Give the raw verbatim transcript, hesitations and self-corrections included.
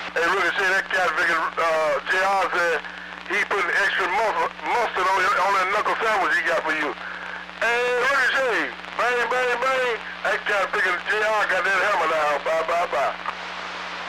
Hey, look, say that cat figure, uh, J R said he putting extra mustard, mustard on, on that knuckle sandwich he got for you. Hey, look at say, bang, bang, bang. That cat figure J R got that hammer now. Bye, bye, bye.